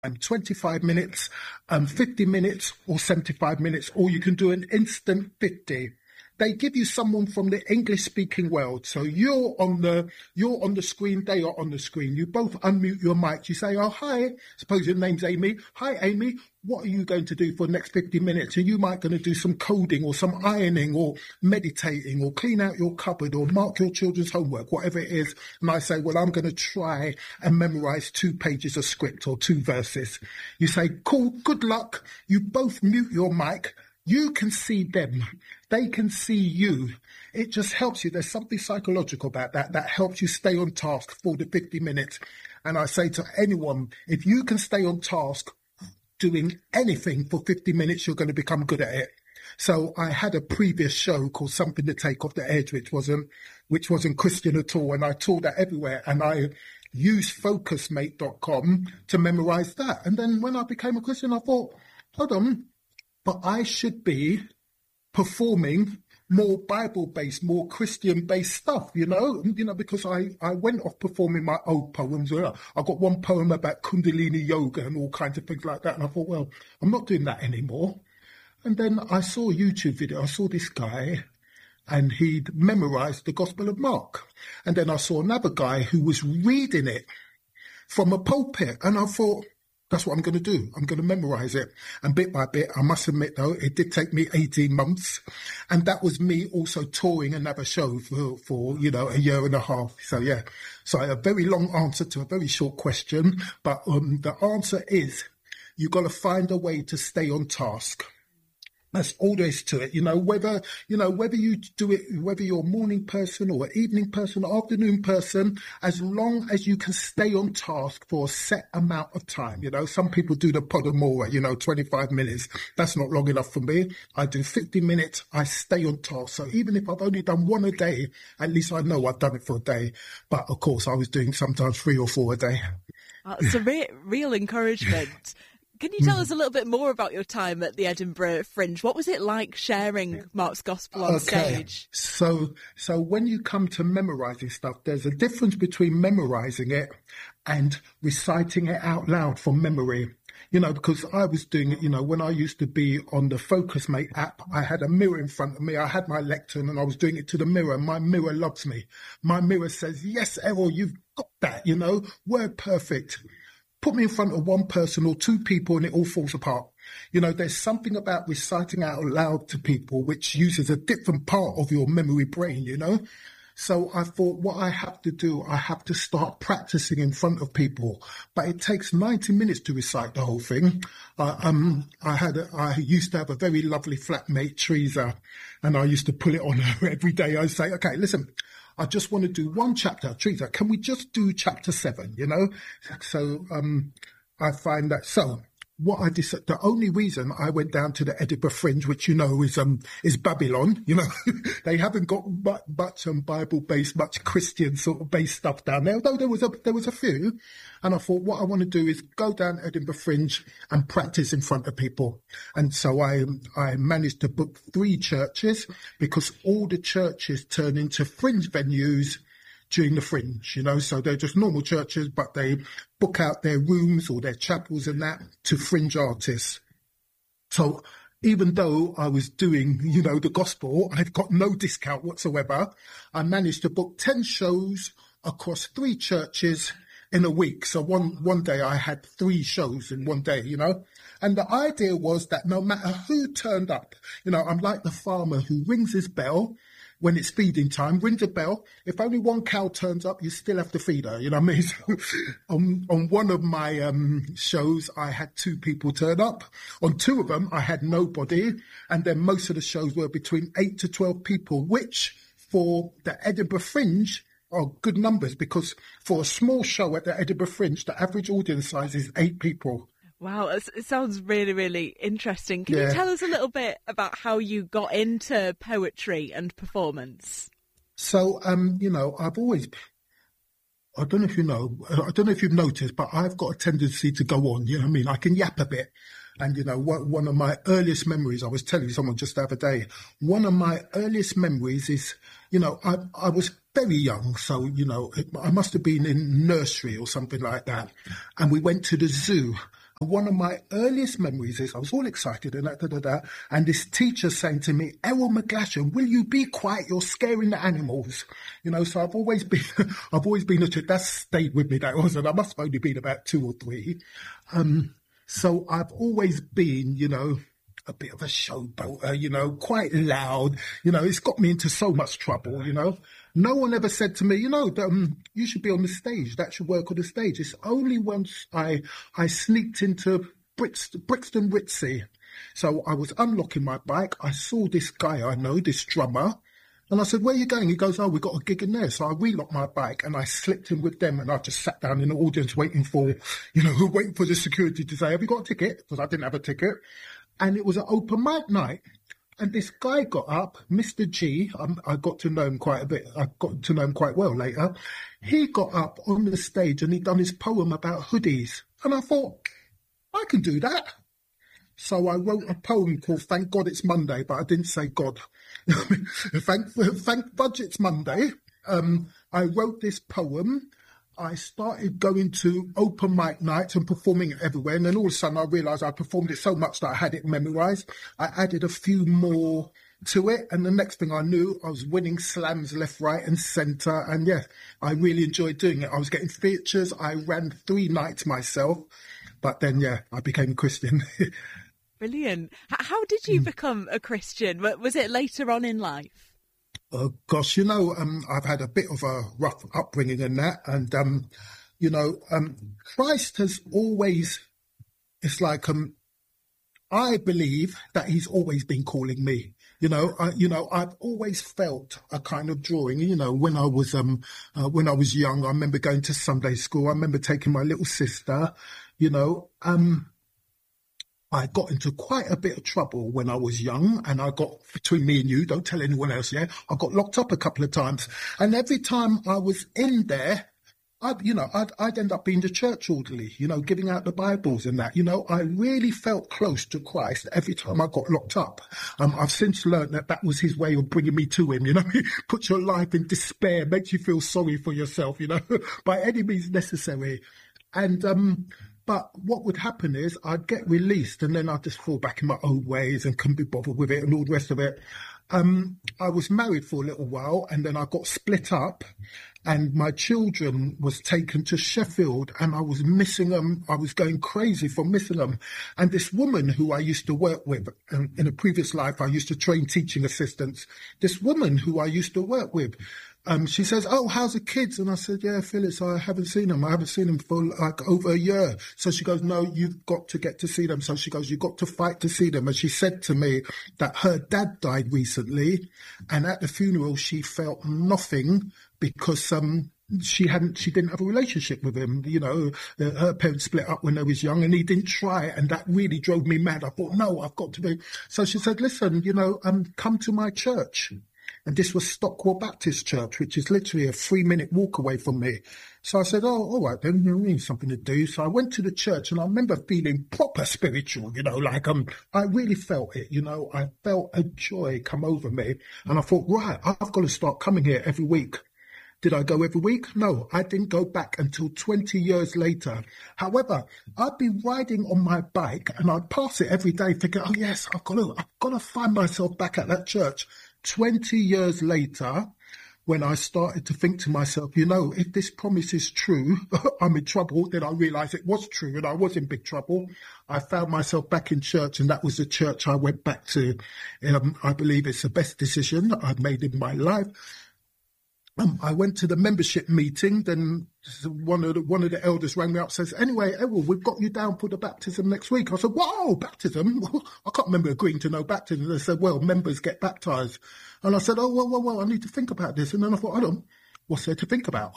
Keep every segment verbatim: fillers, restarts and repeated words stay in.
um, twenty-five minutes, um, fifty minutes or seventy-five minutes, or you can do an instant fifty. They give you someone from the English-speaking world. So you're on the you're on the screen, they are on the screen. You both unmute your mic. You say, oh, hi. Suppose your name's Amy. Hi, Amy. What are you going to do for the next fifty minutes? And you might going to do some coding or some ironing or meditating or clean out your cupboard or mark your children's homework, whatever it is. And I say, well, I'm going to try and memorize two pages of script or two verses. You say, cool, good luck. You both mute your mic. You can see them. They can see you. It just helps you. There's something psychological about that that helps you stay on task for the fifty minutes. And I say to anyone, if you can stay on task doing anything for fifty minutes, you're going to become good at it. So I had a previous show called Something to Take Off the Edge, which wasn't, which wasn't Christian at all. And I taught that everywhere. And I used focus mate dot com to memorize that. And then when I became a Christian, I thought, hold on, but I should be performing more Bible-based, more Christian-based stuff, you know, you know, because I, I went off performing my old poems. I got one poem about Kundalini yoga and all kinds of things like that. And I thought, well, I'm not doing that anymore. And then I saw a YouTube video. I saw this guy and he'd memorized the Gospel of Mark. And then I saw another guy who was reading it from a pulpit. And I thought, that's what I'm going to do. I'm going to memorize it. And bit by bit, I must admit, though, it did take me eighteen months. And that was me also touring another show for, for, you know, a year and a half. So, yeah. So a very long answer to a very short question. But um, the answer is you've got to find a way to stay on task. That's all there is to it. You know, whether, you know, whether you do it, whether you're a morning person or an evening person or afternoon person, as long as you can stay on task for a set amount of time. You know, some people do the Podomoro, you know, twenty-five minutes. That's not long enough for me. I do fifty minutes. I stay on task. So even if I've only done one a day, at least I know I've done it for a day. But of course, I was doing sometimes three or four a day. Uh, it's a re- real encouragement. Can you tell us a little bit more about your time at the Edinburgh Fringe? What was it like sharing Mark's Gospel on okay. stage? So, so when you come to memorizing stuff, there's a difference between memorizing it and reciting it out loud from memory. You know, because I was doing it, you know, when I used to be on the Focus Mate app, I had a mirror in front of me. I had my lectern and I was doing it to the mirror. My mirror loves me. My mirror says, yes, Errol, you've got that, you know, word perfect. Put me in front of one person or two people and it all falls apart. You know, there's something about reciting out loud to people which uses a different part of your memory brain, you know. So I thought what I have to do, I have to start practicing in front of people. But it takes ninety minutes to recite the whole thing. Uh, um, I had, a, I used to have a very lovely flatmate, Teresa, and I used to pull it on her every day. I'd say, okay, listen, I just want to do one chapter. Teresa, can we just do chapter seven, you know? So um, I find that, so what I decided, the only reason I went down to the Edinburgh Fringe, which you know is um is Babylon, you know, they haven't got much, much um, Bible-based, much Christian sort of based stuff down there, although there was a, there was a few. And I thought what I want to do is go down Edinburgh Fringe and practice in front of people. And so I I managed to book three churches because all the churches turn into fringe venues during the Fringe, you know, so they're just normal churches, but they book out their rooms or their chapels and that to fringe artists. So even though I was doing, you know, the gospel, I've got no discount whatsoever. I managed to book ten shows across three churches in a week. So one, one day I had three shows in one day, you know, and the idea was that no matter who turned up, you know, I'm like the farmer who rings his bell when it's feeding time, rings a bell. If only one cow turns up, you still have to feed her, you know what I mean? So on, on one of my um, shows, I had two people turn up. On two of them, I had nobody. And then most of the shows were between eight to twelve people, which for the Edinburgh Fringe are good numbers because for a small show at the Edinburgh Fringe, the average audience size is eight people. Wow, it sounds really, really interesting. Can yeah. you tell us a little bit about how you got into poetry and performance? So, um, you know, I've always, I don't know if you know, I don't know if you've noticed, but I've got a tendency to go on, you know what I mean? I can yap a bit. And, you know, one of my earliest memories, I was telling someone just the other day, one of my earliest memories is, you know, I, I was very young. So, you know, I must have been in nursery or something like that. And we went to the zoo. One of my earliest memories is I was all excited and da, da, da, da, and this teacher saying to me, Errol McGlashan, will you be quiet? You're scaring the animals. You know, so I've always been, I've always been a child. That stayed with me. That wasn't, I must have only been about two or three. Um, so I've always been, you know, a bit of a showboater, you know, quite loud. You know, it's got me into so much trouble, you know. No one ever said to me, you know, um, you should be on the stage. That should work on the stage. It's only once I I sneaked into Brixton, Brixton Ritzy. So I was unlocking my bike. I saw this guy I know, this drummer. And I said, where are you going? He goes, oh, we got a gig in there. So I relocked my bike and I slipped in with them. And I just sat down in the audience waiting for, you know, waiting for the security to say, have you got a ticket? Because I didn't have a ticket. And it was an open mic night. And this guy got up, Mister G, um, I got to know him quite a bit, I got to know him quite well later. He got up on the stage and he'd done his poem about hoodies. And I thought, I can do that. So I wrote a poem called Thank God It's Monday, but I didn't say God. thank, thank God It's Monday. Um, I wrote this poem. I started going to open mic nights and performing it everywhere. And then all of a sudden I realised I performed it so much that I had it memorised. I added a few more to it. And the next thing I knew, I was winning slams left, right and centre. And yeah, I really enjoyed doing it. I was getting features. I ran three nights myself. But then, yeah, I became a Christian. Brilliant. How did you become a Christian? Was it later on in life? Oh, gosh, you know, um, I've had a bit of a rough upbringing in that. And, um, you know, um, Christ has always, it's like, um, I believe that he's always been calling me. You know, I, you know, I've always felt a kind of drawing. You know, when I was, um, uh, when I was young, I remember going to Sunday school. I remember taking my little sister, you know, um, I got into quite a bit of trouble when I was young, and I got, between me and you, don't tell anyone else, yeah, I got locked up a couple of times. And every time I was in there, I'd, you know, I'd, I'd end up being the church orderly, you know, giving out the Bibles and that. You know, I really felt close to Christ every time I got locked up. Um, I've since learned that that was his way of bringing me to him, you know. Put your life in despair, makes you feel sorry for yourself, you know, by any means necessary. And, um... But what would happen is I'd get released and then I'd just fall back in my old ways and couldn't be bothered with it and all the rest of it. Um, I was married for a little while and then I got split up and my children was taken to Sheffield and I was missing them. I was going crazy for missing them. And this woman who I used to work with, um, in a previous life, I used to train teaching assistants. This woman who I used to work with, Um, she says, oh, how's the kids? And I said, yeah, Phyllis, I haven't seen them. I haven't seen them for like over a year. So she goes, no, you've got to get to see them. So she goes, you've got to fight to see them. And she said to me that her dad died recently. And at the funeral, she felt nothing because um, she hadn't, she didn't have a relationship with him. You know, her parents split up when they was young and he didn't try it. And that really drove me mad. I thought, no, I've got to be. So she said, listen, you know, um, come to my church. And this was Stockwell Baptist Church, which is literally a three-minute walk away from me. So I said, oh, all right, then, you need something to do. So I went to the church, and I remember feeling proper spiritual, you know, like um, I really felt it, you know. I felt a joy come over me. And I thought, right, I've got to start coming here every week. Did I go every week? No, I didn't go back until twenty years later. However, I'd be riding on my bike, and I'd pass it every day thinking, oh, yes, I've got to, I've got to find myself back at that church. twenty years later, when I started to think to myself, you know, if this promise is true, I'm in trouble, then I realised it was true and I was in big trouble. I found myself back in church and that was the church I went back to. Um, I believe it's the best decision I've made in my life. Um, I went to the membership meeting, then one of the, one of the elders rang me up and says, anyway, Errol, we've got you down for the baptism next week. I said, whoa, baptism? I can't remember agreeing to no baptism. They said, well, members get baptised. And I said, oh, well, well, well, I need to think about this. And then I thought, I don't, what's there to think about?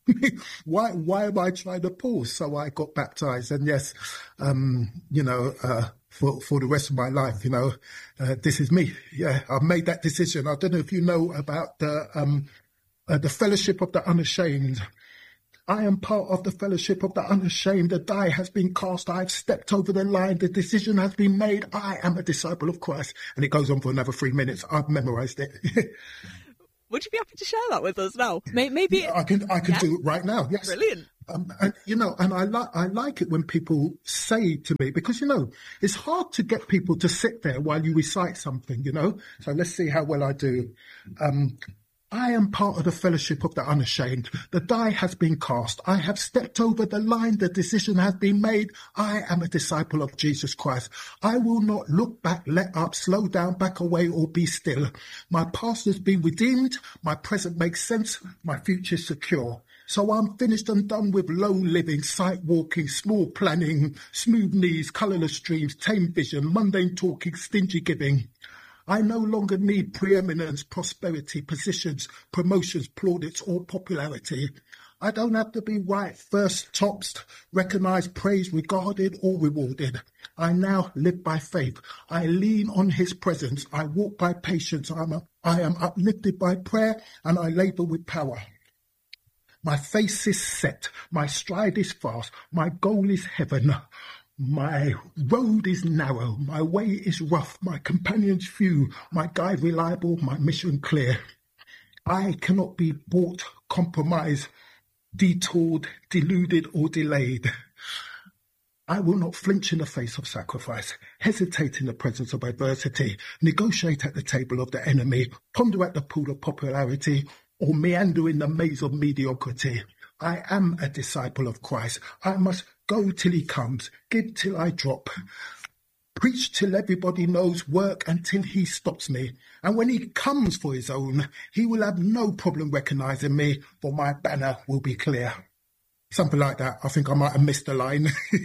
why why am I trying to pause? So I got baptised. And yes, um, you know, uh, for, for the rest of my life, you know, uh, this is me. Yeah, I've made that decision. I don't know if you know about the... Um, Uh, the Fellowship of the Unashamed. I am part of the Fellowship of the Unashamed. The die has been cast. I've stepped over the line. The decision has been made. I am a disciple of Christ. And it goes on for another three minutes. I've memorized it. Would you be happy to share that with us now? Maybe I can. I can yeah. do it right now. Yes, brilliant. Um, and you know, and I like I like it when people say to me, because you know it's hard to get people to sit there while you recite something. You know, so let's see how well I do. Um, I am part of the fellowship of the unashamed. The die has been cast. I have stepped over the line. The decision has been made. I am a disciple of Jesus Christ. I will not look back, let up, slow down, back away, or be still. My past has been redeemed. My present makes sense. My future is secure. So I'm finished and done with low living, sight walking, small planning, smooth knees, colourless dreams, tame vision, mundane talking, stingy giving. I no longer need preeminence, prosperity, positions, promotions, plaudits, or popularity. I don't have to be right, first, tops, recognised, praised, regarded, or rewarded. I now live by faith. I lean on his presence. I walk by patience. I'm a, I am uplifted by prayer, and I labour with power. My face is set. My stride is fast. My goal is heaven. My road is narrow, my way is rough, my companions few, my guide reliable, my mission clear. I cannot be bought, compromised, detoured, deluded or delayed. I will not flinch in the face of sacrifice, hesitate in the presence of adversity, negotiate at the table of the enemy, ponder at the pool of popularity, or meander in the maze of mediocrity. I am a disciple of Christ. I must go till he comes, give till I drop, preach till everybody knows, work until he stops me. And when he comes for his own, he will have no problem recognising me, for my banner will be clear. Something like that. I think I might have missed the line.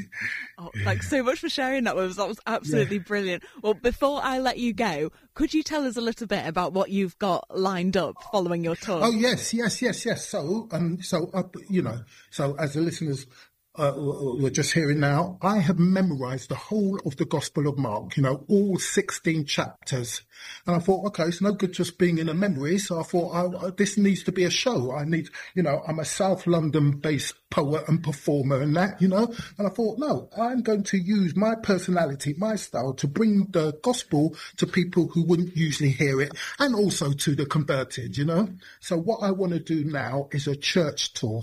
Oh, thanks so much for sharing that with us. That was absolutely yeah. brilliant. Well, before I let you go, could you tell us a little bit about what you've got lined up following your tour? Oh, yes, yes, yes, yes. So, um, so uh, you know, so as the listeners uh, we're just hearing now, I have memorised the whole of the Gospel of Mark, you know, all sixteen chapters. And I thought, okay, it's no good just being in a memory. So I thought, I, I, this needs to be a show. I need, you know, I'm a South London-based poet and performer and that, you know. And I thought, no, I'm going to use my personality, my style, to bring the gospel to people who wouldn't usually hear it, and also to the converted, you know. So what I want to do now is a church tour.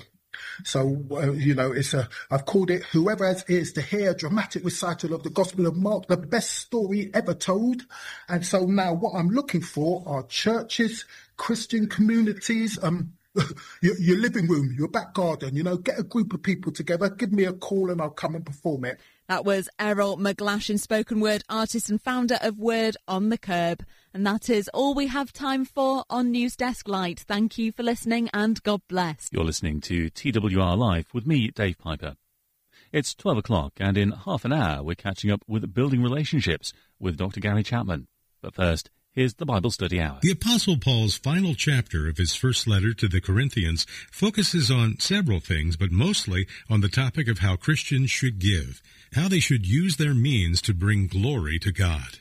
So, uh, you know, it's a, I've called it Whoever Has Ears to Hear, dramatic recital of the Gospel of Mark, the best story ever told. And so now what I'm looking for are churches, Christian communities, um, your, your living room, your back garden, you know, get a group of people together, give me a call and I'll come and perform it. That was Errol McGlashan, spoken word artist and founder of Word on the Curb. And that is all we have time for on News Desk Light. Thank you for listening and God bless. You're listening to T W R Live with me, Dave Piper. It's twelve o'clock and in half an hour we're catching up with Building Relationships with Doctor Gary Chapman. But first, here's the Bible Study Hour. The Apostle Paul's final chapter of his first letter to the Corinthians focuses on several things, but mostly on the topic of how Christians should give, how they should use their means to bring glory to God.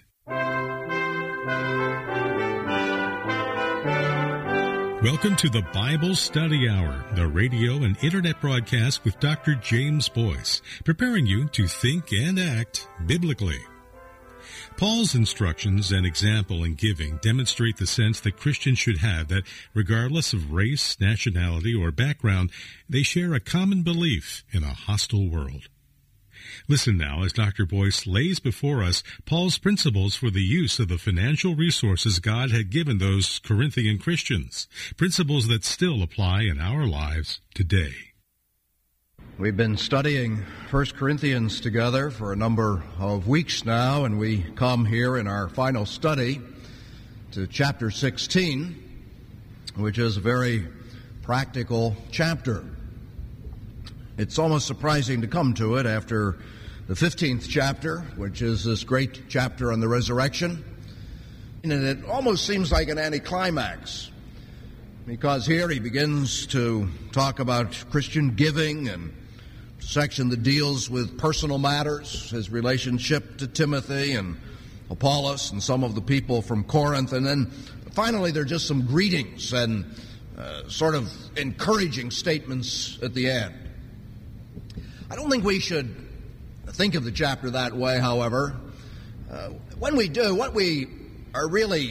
Welcome to the Bible Study Hour, the radio and internet broadcast with Doctor James Boyce, preparing you to think and act biblically. Paul's instructions and example in giving demonstrate the sense that Christians should have that regardless of race, nationality, or background, they share a common belief in a hostile world. Listen now as Doctor Boyce lays before us Paul's principles for the use of the financial resources God had given those Corinthian Christians, principles that still apply in our lives today. We've been studying First Corinthians together for a number of weeks now, and we come here in our final study to chapter sixteen, which is a very practical chapter. It's almost surprising to come to it after the fifteenth chapter, which is this great chapter on the resurrection. And it almost seems like an anticlimax, because here he begins to talk about Christian giving and section that deals with personal matters, his relationship to Timothy and Apollos and some of the people from Corinth. And then finally there are just some greetings and uh, sort of encouraging statements at the end. I don't think we should think of the chapter that way, however. Uh, when we do, what we are really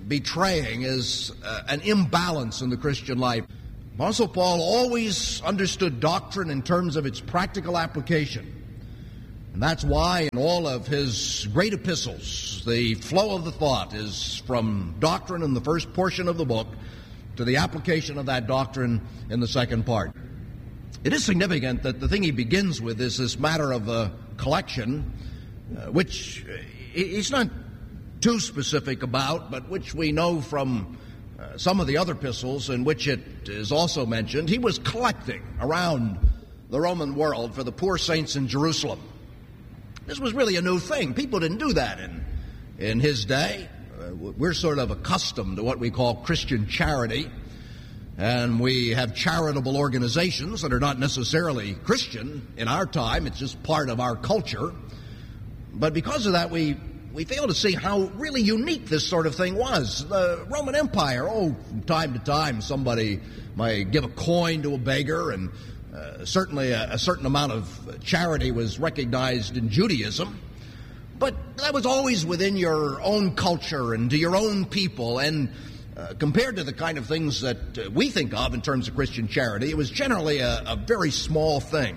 betraying is uh, an imbalance in the Christian life. Apostle Paul always understood doctrine in terms of its practical application. And that's why in all of his great epistles, the flow of the thought is from doctrine in the first portion of the book to the application of that doctrine in the second part. It is significant that the thing he begins with is this matter of a collection, uh, which he's not too specific about, but which we know from uh, some of the other epistles in which it is also mentioned. He was collecting around the Roman world for the poor saints in Jerusalem. This was really a new thing. People didn't do that in, in his day. Uh, we're sort of accustomed to what we call Christian charity, and we have charitable organizations that are not necessarily Christian in our time. It's just part of our culture. But because of that, we we fail to see how really unique this sort of thing was. The Roman Empire, oh, from time to time somebody might give a coin to a beggar, and uh, certainly a, a certain amount of charity was recognized in Judaism. But that was always within your own culture and to your own people, and uh, compared to the kind of things that uh, we think of in terms of Christian charity, it was generally a, a very small thing.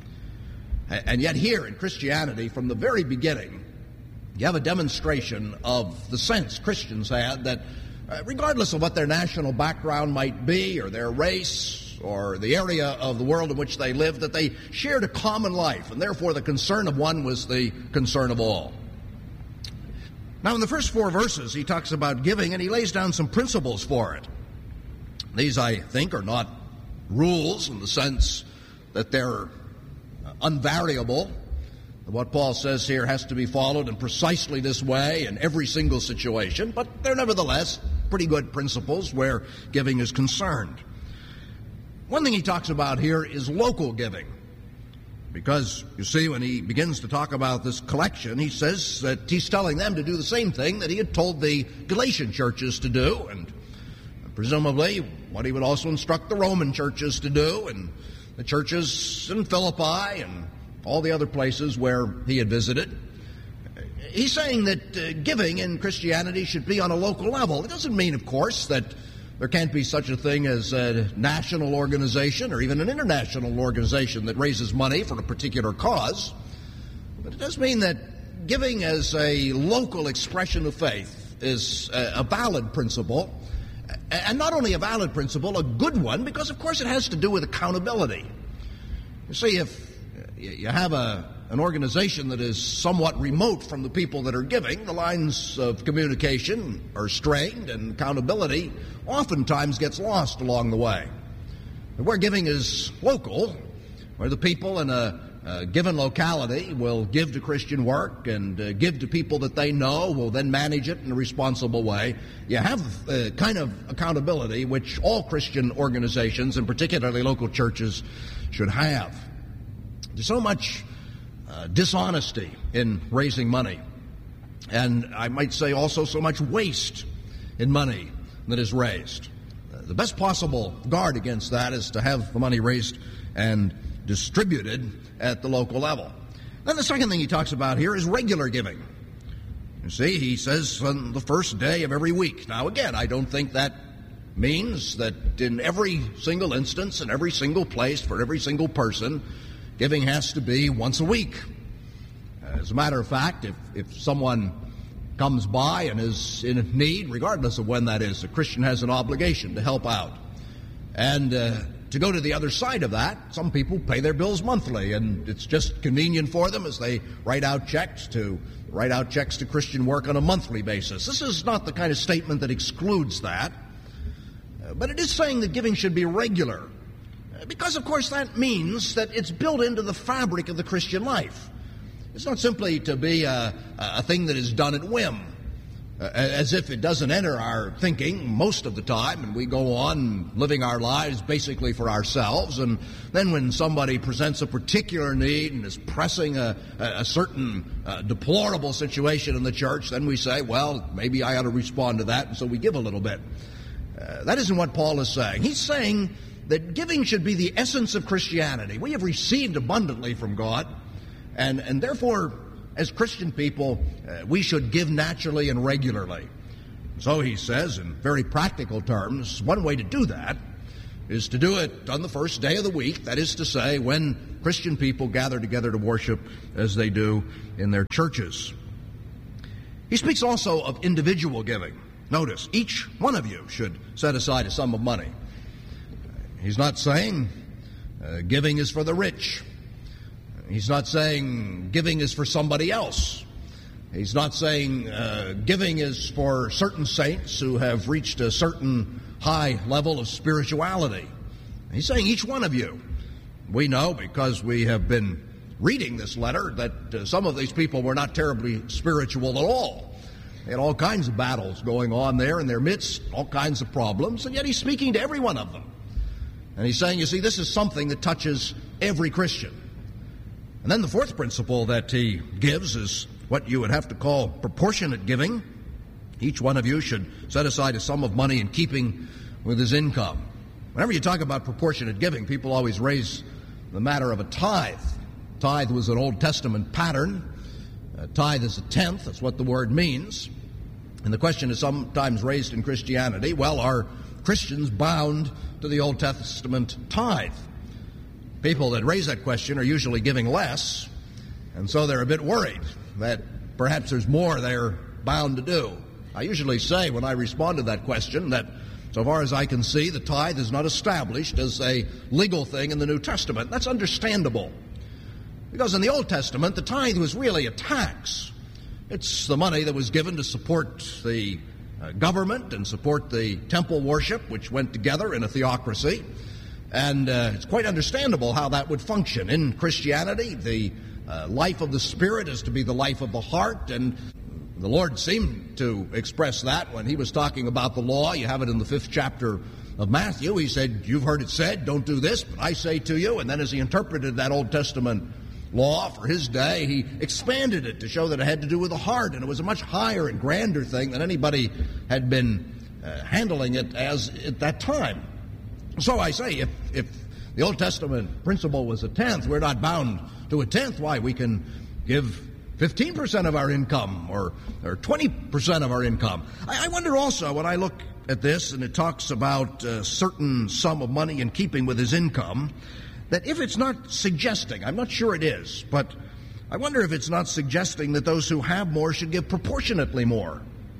And yet here in Christianity, from the very beginning, you have a demonstration of the sense Christians had that uh, regardless of what their national background might be, or their race, or the area of the world in which they lived, that they shared a common life, and therefore the concern of one was the concern of all. Now in the first four verses he talks about giving, and he lays down some principles for it. These, I think, are not rules in the sense that they're unvariable. What Paul says here has to be followed in precisely this way in every single situation, but they're nevertheless pretty good principles where giving is concerned. One thing he talks about here is local giving, because, you see, when he begins to talk about this collection, he says that he's telling them to do the same thing that he had told the Galatian churches to do, and presumably what he would also instruct the Roman churches to do, and the churches in Philippi and all the other places where he had visited. He's saying that uh, giving in Christianity should be on a local level. It doesn't mean, of course, that there can't be such a thing as a national organization or even an international organization that raises money for a particular cause. But it does mean that giving as a local expression of faith is a, a valid principle. And not only a valid principle, a good one, because, of course, it has to do with accountability. You see, if you have a, an organization that is somewhat remote from the people that are giving, the lines of communication are strained, and accountability oftentimes gets lost along the way. But where giving is local, where the people in a, a given locality will give to Christian work and uh, give to people that they know will then manage it in a responsible way, you have a kind of accountability which all Christian organizations, and particularly local churches, should have. There's so much uh, dishonesty in raising money, and I might say also so much waste in money that is raised. Uh, the best possible guard against that is to have the money raised and distributed at the local level. Then the second thing he talks about here is regular giving. You see, he says on the first day of every week. Now again, I don't think that means that in every single instance, in every single place, for every single person, giving has to be once a week. As a matter of fact, if, if someone comes by and is in need, regardless of when that is, a Christian has an obligation to help out. And uh, to go to the other side of that, some people pay their bills monthly, and it's just convenient for them as they write out checks to write out checks to Christian work on a monthly basis. This is not the kind of statement that excludes that, uh, but it is saying that giving should be regular. Because, of course, that means that it's built into the fabric of the Christian life. It's not simply to be a, a thing that is done at whim, uh, as if it doesn't enter our thinking most of the time, and we go on living our lives basically for ourselves, and then when somebody presents a particular need and is pressing a, a certain uh, deplorable situation in the church, then we say, well, maybe I ought to respond to that, and so we give a little bit. Uh, that isn't what Paul is saying. He's saying that giving should be the essence of Christianity. We have received abundantly from God, and, and therefore, as Christian people, uh, we should give naturally and regularly. So he says, in very practical terms, one way to do that is to do it on the first day of the week, that is to say, when Christian people gather together to worship as they do in their churches. He speaks also of individual giving. Notice, each one of you should set aside a sum of money. He's not saying uh, giving is for the rich. He's not saying giving is for somebody else. He's not saying uh, giving is for certain saints who have reached a certain high level of spirituality. He's saying each one of you. We know, because we have been reading this letter, that uh, some of these people were not terribly spiritual at all. They had all kinds of battles going on there in their midst, all kinds of problems, and yet he's speaking to every one of them. And he's saying, you see, this is something that touches every Christian. And then the fourth principle that he gives is what you would have to call proportionate giving. Each one of you should set aside a sum of money in keeping with his income. Whenever you talk about proportionate giving, people always raise the matter of a tithe. Tithe was an Old Testament pattern. A tithe is a tenth. That's what the word means. And the question is sometimes raised in Christianity, well, are Christians bound to the Old Testament tithe? People that raise that question are usually giving less, and so they're a bit worried that perhaps there's more they're bound to do. I usually say when I respond to that question that so far as I can see, the tithe is not established as a legal thing in the New Testament. That's understandable. Because in the Old Testament, the tithe was really a tax. It's the money that was given to support the uh, government and support the temple worship, which went together in a theocracy. And uh, it's quite understandable how that would function. In Christianity, the uh, life of the Spirit is to be the life of the heart, and the Lord seemed to express that when he was talking about the law. You have it in the fifth chapter of Matthew. He said, you've heard it said, don't do this, but I say to you. And then as he interpreted that Old Testament law for his day, he expanded it to show that it had to do with the heart, and it was a much higher and grander thing than anybody had been uh, handling it as at that time. So I say, if, if the Old Testament principle was a tenth, we're not bound to a tenth. Why? We can give fifteen percent of our income or, or twenty percent of our income. I, I wonder also, when I look at this and it talks about a certain sum of money in keeping with his income, that if it's not suggesting, I'm not sure it is, but I wonder if it's not suggesting that those who have more should give proportionately more.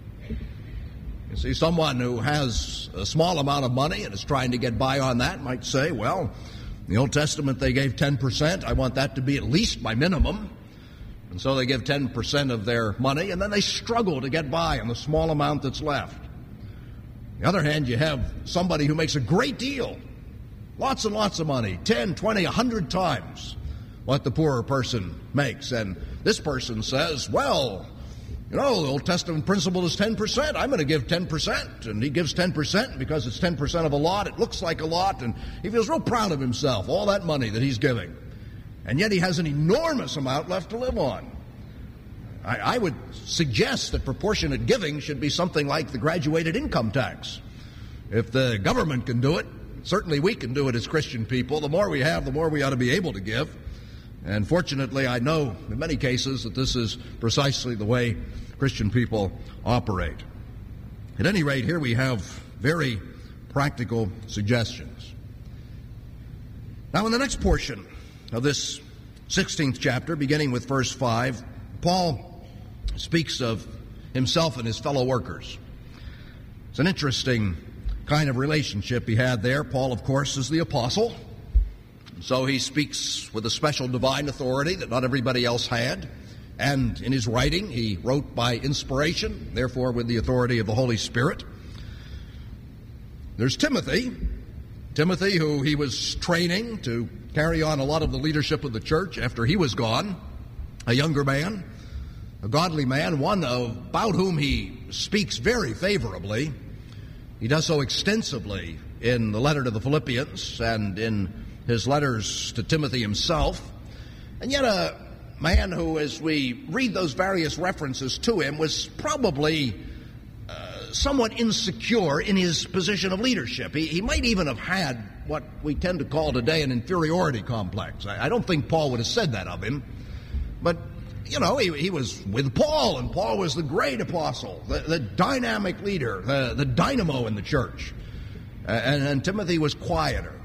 You see, someone who has a small amount of money and is trying to get by on that might say, well, in the Old Testament they gave ten percent. I want that to be at least my minimum. And so they give ten percent of their money, and then they struggle to get by on the small amount that's left. On the other hand, you have somebody who makes a great deal, lots and lots of money, ten, twenty, a hundred times what the poorer person makes. And this person says, well, you know, the Old Testament principle is ten percent. I'm going to give ten percent. And he gives ten percent because it's ten percent of a lot. It looks like a lot, and he feels real proud of himself, all that money that he's giving. And yet he has an enormous amount left to live on. I, I would suggest that proportionate giving should be something like the graduated income tax. If the government can do it, certainly we can do it as Christian people. The more we have, the more we ought to be able to give. And fortunately, I know in many cases that this is precisely the way Christian people operate. At any rate, here we have very practical suggestions. Now, in the next portion of this sixteenth chapter, beginning with verse five, Paul speaks of himself and his fellow workers. It's an interesting kind of relationship he had there. Paul, of course, is the apostle, so he speaks with a special divine authority that not everybody else had. And in his writing, he wrote by inspiration, therefore with the authority of the Holy Spirit. There's Timothy. Timothy, who he was training to carry on a lot of the leadership of the church after he was gone. A younger man, a godly man, one about whom he speaks very favorably. He does so extensively in the letter to the Philippians and in his letters to Timothy himself. And yet a man who, as we read those various references to him, was probably uh, somewhat insecure in his position of leadership. He, he might even have had what we tend to call today an inferiority complex. I, I don't think Paul would have said that of him, but you know, he, he was with Paul, and Paul was the great apostle, the, the dynamic leader, the, the dynamo in the church. Uh, and, and Timothy was quieter.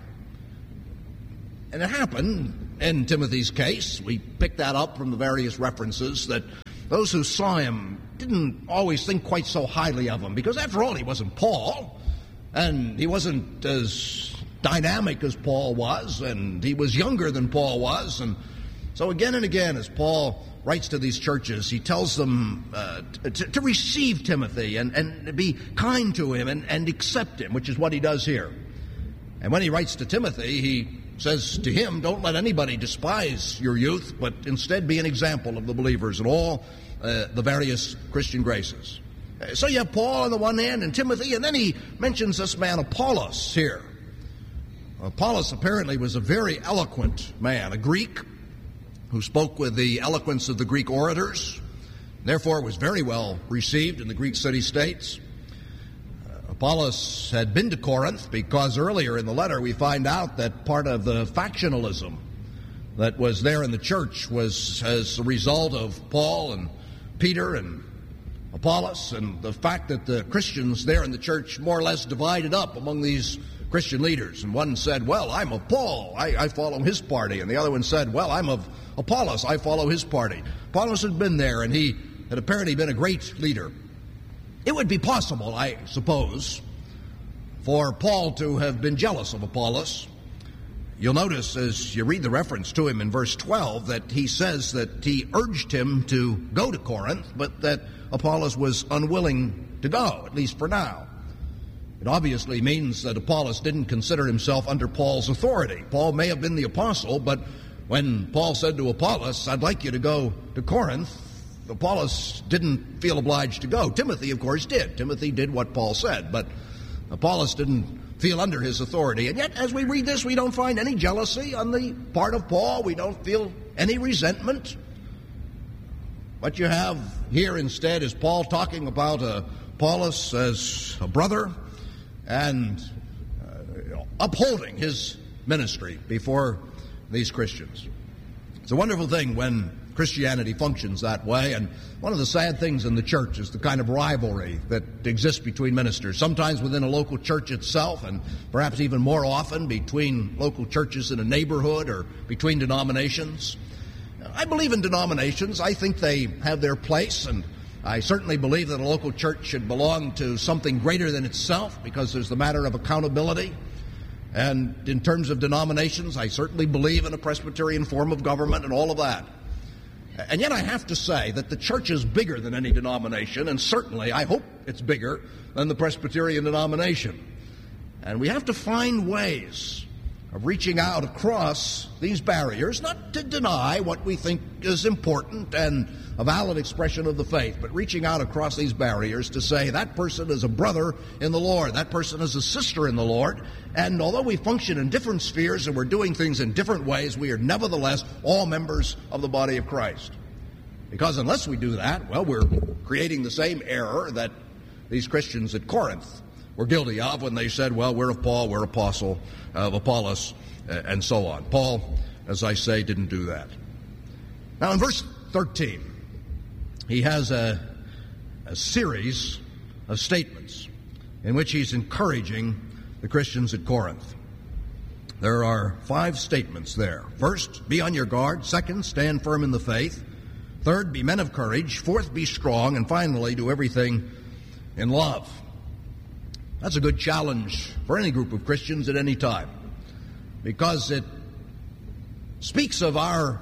And it happened in Timothy's case, we picked that up from the various references, that those who saw him didn't always think quite so highly of him, because after all, he wasn't Paul, and he wasn't as dynamic as Paul was, and he was younger than Paul was. And so again and again, as Paul writes to these churches, he tells them uh, to, to receive Timothy and, and be kind to him and, and accept him, which is what he does here. And when he writes to Timothy, he says to him, don't let anybody despise your youth, but instead be an example of the believers in all uh, the various Christian graces. Uh, so you have Paul on the one hand and Timothy, and then he mentions this man Apollos here. Apollos apparently was a very eloquent man, a Greek who spoke with the eloquence of the Greek orators, therefore was very well received in the Greek city-states. Uh, Apollos had been to Corinth because earlier in the letter we find out that part of the factionalism that was there in the church was as a result of Paul and Peter and Apollos, and the fact that the Christians there in the church more or less divided up among these Christian leaders. And one said, well, I'm of Paul, I, I follow his party. And the other one said, well, I'm of Apollos, I follow his party. Apollos had been there, and he had apparently been a great leader. It would be possible, I suppose, for Paul to have been jealous of Apollos. You'll notice as you read the reference to him in verse twelve that he says that he urged him to go to Corinth, but that Apollos was unwilling to go, at least for now. It obviously means that Apollos didn't consider himself under Paul's authority. Paul may have been the apostle, but when Paul said to Apollos, I'd like you to go to Corinth, Apollos didn't feel obliged to go. Timothy, of course, did. Timothy did what Paul said, but Apollos didn't feel under his authority. And yet, as we read this, we don't find any jealousy on the part of Paul. We don't feel any resentment. What you have here instead is Paul talking about uh, Apollos as a brother, and uh, upholding his ministry before these Christians. It's a wonderful thing when Christianity functions that way, and one of the sad things in the church is the kind of rivalry that exists between ministers, sometimes within a local church itself, and perhaps even more often between local churches in a neighborhood or between denominations. I believe in denominations. I think they have their place, and I certainly believe that a local church should belong to something greater than itself, because there's the matter of accountability. And in terms of denominations, I certainly believe in a Presbyterian form of government and all of that. And yet I have to say that the church is bigger than any denomination, and certainly I hope it's bigger than the Presbyterian denomination. And we have to find ways of reaching out across these barriers, not to deny what we think is important and a valid expression of the faith, but reaching out across these barriers to say that person is a brother in the Lord, that person is a sister in the Lord, and although we function in different spheres and we're doing things in different ways, we are nevertheless all members of the body of Christ. Because unless we do that, well, we're creating the same error that these Christians at Corinth were guilty of when they said, well, we're of Paul, we're apostle of Apollos, uh, and so on. Paul, as I say, didn't do that. Now in verse thirteen, he has a, a series of statements in which he's encouraging the Christians at Corinth. There are five statements there. First, be on your guard. Second, stand firm in the faith. Third, be men of courage. Fourth, be strong. And finally, do everything in love. That's a good challenge for any group of Christians at any time, because it speaks of our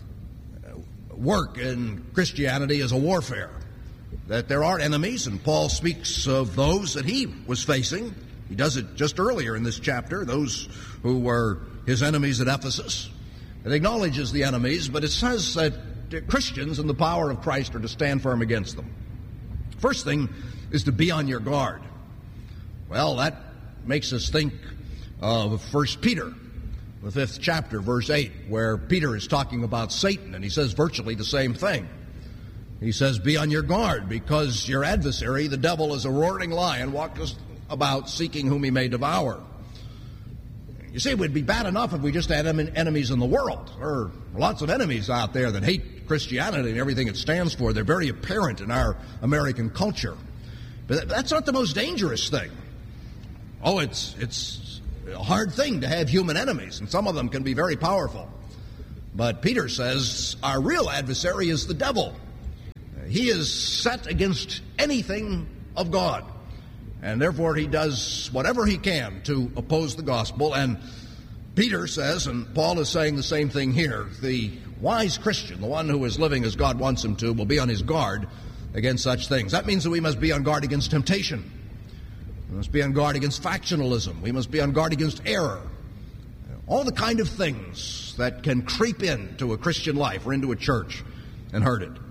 work in Christianity as a warfare, that there are enemies, and Paul speaks of those that he was facing. He does it just earlier in this chapter, those who were his enemies at Ephesus. It acknowledges the enemies, but it says that Christians in the power of Christ are to stand firm against them. First thing is to be on your guard. Well, that makes us think of First Peter, the fifth chapter, verse eight, where Peter is talking about Satan, and he says virtually the same thing. He says, be on your guard, because your adversary, the devil, is a roaring lion, walks about seeking whom he may devour. You see, it would be bad enough if we just had enemies in the world. There are lots of enemies out there that hate Christianity and everything it stands for. They're very apparent in our American culture. But that's not the most dangerous thing. Oh, it's it's a hard thing to have human enemies, and some of them can be very powerful. But Peter says our real adversary is the devil. He is set against anything of God, and therefore he does whatever he can to oppose the gospel. And Peter says, and Paul is saying the same thing here, the wise Christian, the one who is living as God wants him to, will be on his guard against such things. That means that we must be on guard against temptation. We must be on guard against factionalism. We must be on guard against error. All the kind of things that can creep into a Christian life or into a church and hurt it.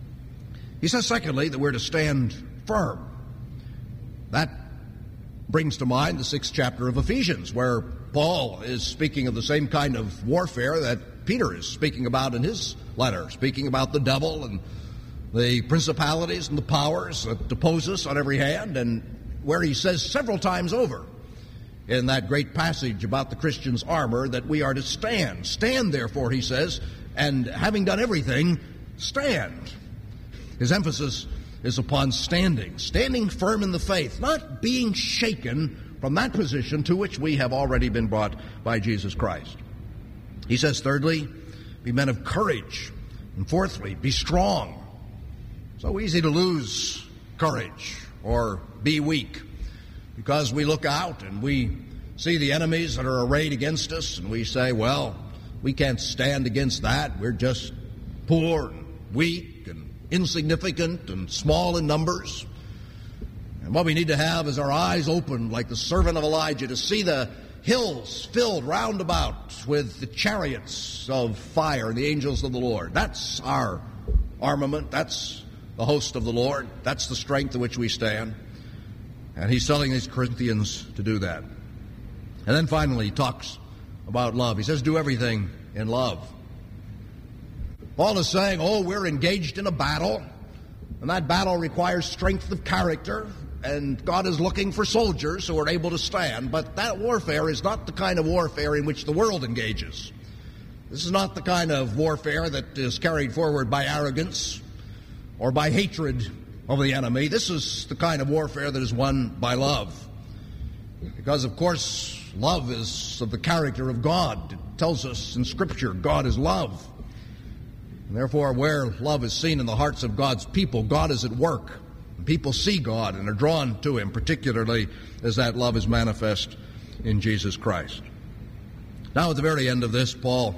He says, secondly, that we're to stand firm. That brings to mind the sixth chapter of Ephesians, where Paul is speaking of the same kind of warfare that Peter is speaking about in his letter, speaking about the devil and the principalities and the powers that oppose us on every hand, and where he says several times over in that great passage about the Christian's armor that we are to stand. Stand, therefore, he says, and having done everything, stand. His emphasis is upon standing, standing firm in the faith, not being shaken from that position to which we have already been brought by Jesus Christ. He says, thirdly, be men of courage. And fourthly, be strong. So easy to lose courage or be weak because we look out and we see the enemies that are arrayed against us and we say, well, we can't stand against that. We're just poor and weak and insignificant and small in numbers. And what we need to have is our eyes open like the servant of Elijah to see the hills filled round about with the chariots of fire and the angels of the Lord. That's our armament. That's the host of the Lord. That's the strength in which we stand. And he's telling these Corinthians to do that. And then finally he talks about love. He says, do everything in love. Paul is saying, oh, we're engaged in a battle, and that battle requires strength of character, and God is looking for soldiers who are able to stand, but that warfare is not the kind of warfare in which the world engages. This is not the kind of warfare that is carried forward by arrogance or by hatred of the enemy. This is the kind of warfare that is won by love. Because, of course, love is of the character of God. It tells us in Scripture, God is love. And therefore, where love is seen in the hearts of God's people, God is at work. And people see God and are drawn to Him, particularly as that love is manifest in Jesus Christ. Now, at the very end of this, Paul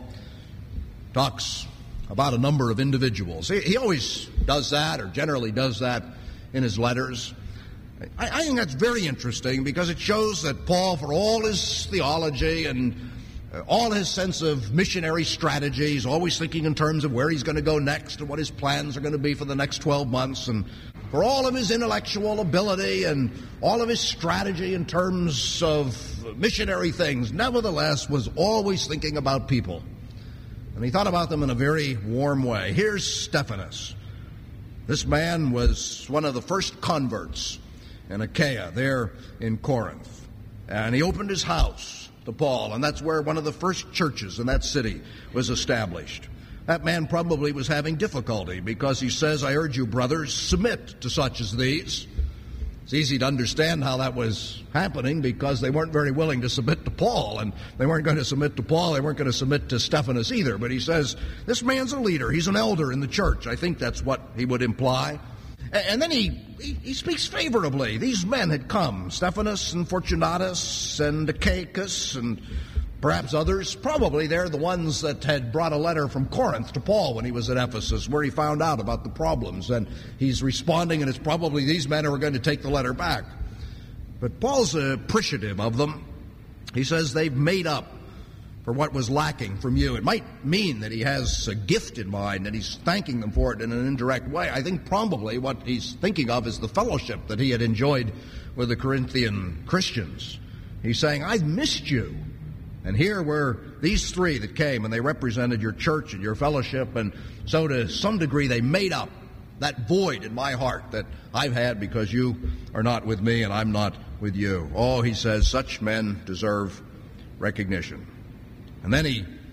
talks about a number of individuals. He, he always does that, or generally does that in his letters. I, I think that's very interesting because it shows that Paul, for all his theology and uh, all his sense of missionary strategy, he's always thinking in terms of where he's going to go next and what his plans are going to be for the next twelve months. And for all of his intellectual ability and all of his strategy in terms of missionary things, nevertheless was always thinking about people. And he thought about them in a very warm way. Here's Stephanas. This man was one of the first converts in Achaia, there in Corinth. And he opened his house to Paul, and that's where one of the first churches in that city was established. That man probably was having difficulty because he says, I urge you, brothers, submit to such as these. It's easy to understand how that was happening because they weren't very willing to submit to Paul, and they weren't going to submit to Paul, they weren't going to submit to Stephanas either. But he says, this man's a leader, he's an elder in the church. I think that's what he would imply. And then he, he, he speaks favorably. These men had come, Stephanas and Fortunatus and Achaicus and perhaps others. Probably they're the ones that had brought a letter from Corinth to Paul when he was at Ephesus, where he found out about the problems. And he's responding, and it's probably these men who are going to take the letter back. But Paul's appreciative of them. He says they've made up for what was lacking from you. It might mean that he has a gift in mind and he's thanking them for it in an indirect way. I think probably what he's thinking of is the fellowship that he had enjoyed with the Corinthian Christians. He's saying, I've missed you. And here were these three that came, and they represented your church and your fellowship, and so to some degree they made up that void in my heart that I've had because you are not with me and I'm not with you. Oh, he says, such men deserve recognition. And then he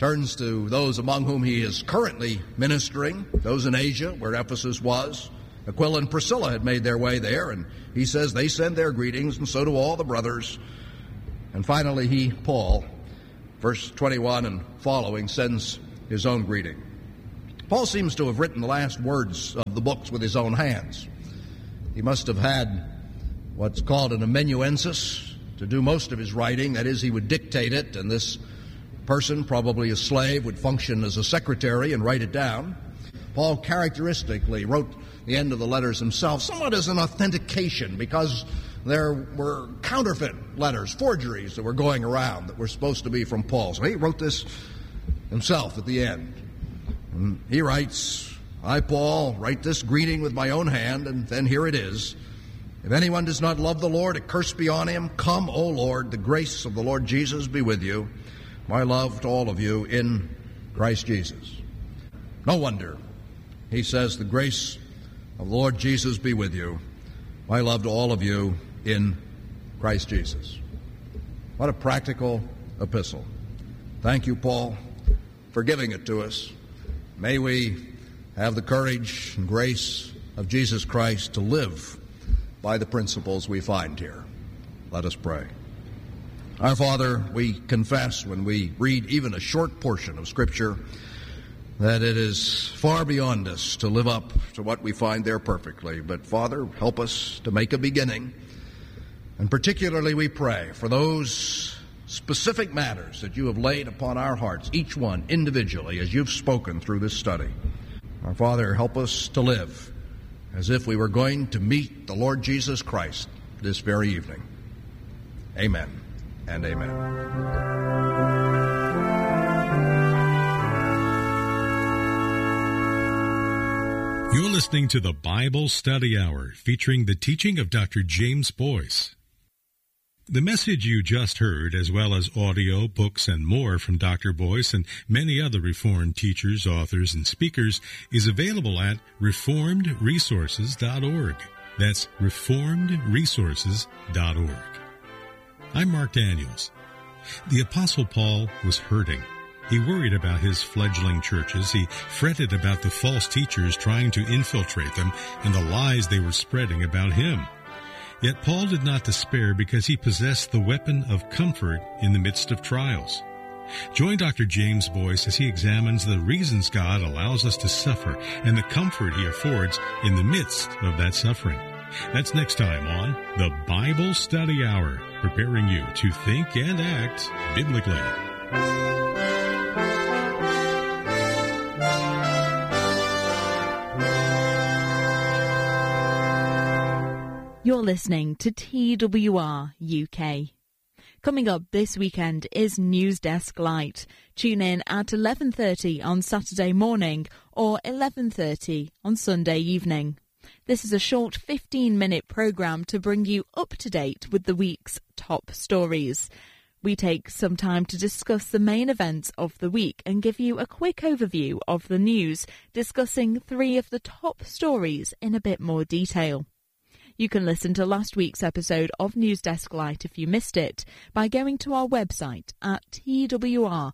turns to those among whom he is currently ministering, those in Asia, where Ephesus was. Aquila and Priscilla had made their way there, and he says they send their greetings, and so do all the brothers. And finally, he, Paul, verse twenty-one and following, sends his own greeting. Paul seems to have written the last words of the books with his own hands. He must have had what's called an amanuensis to do most of his writing. That is, he would dictate it, and this person, probably a slave, would function as a secretary and write it down. Paul characteristically wrote the end of the letters himself, somewhat as an authentication, because there were counterfeit letters, forgeries that were going around that were supposed to be from Paul. So he wrote this himself at the end. And he writes, I, Paul, write this greeting with my own hand, and then here it is. If anyone does not love the Lord, a curse be on him. Come, O Lord, the grace of the Lord Jesus be with you. My love to all of you in Christ Jesus. No wonder he says, the grace of the Lord Jesus be with you. My love to all of you in Christ Jesus. What a practical epistle. Thank you, Paul, for giving it to us. May we have the courage and grace of Jesus Christ to live by the principles we find here. Let us pray. Our Father, we confess when we read even a short portion of Scripture that it is far beyond us to live up to what we find there perfectly. But Father, help us to make a beginning. And particularly we pray for those specific matters that you have laid upon our hearts, each one individually, as you've spoken through this study. Our Father, help us to live as if we were going to meet the Lord Jesus Christ this very evening. Amen and amen. You're listening to the Bible Study Hour, featuring the teaching of Doctor James Boyce. The message you just heard, as well as audio, books, and more from Doctor Boyce and many other Reformed teachers, authors, and speakers, is available at reformed resources dot org. That's reformed resources dot org. I'm Mark Daniels. The Apostle Paul was hurting. He worried about his fledgling churches. He fretted about the false teachers trying to infiltrate them and the lies they were spreading about him. Yet Paul did not despair because he possessed the weapon of comfort in the midst of trials. Join Doctor James Boyce as he examines the reasons God allows us to suffer and the comfort he affords in the midst of that suffering. That's next time on the Bible Study Hour, preparing you to think and act biblically. You're listening to T W R U K. Coming up this weekend is News Desk Light. Tune in at eleven thirty on Saturday morning or eleven thirty on Sunday evening. This is a short fifteen-minute programme to bring you up to date with the week's top stories. We take some time to discuss the main events of the week and give you a quick overview of the news, discussing three of the top stories in a bit more detail. You can listen to last week's episode of News Desk Light if you missed it by going to our website at twr.org.uk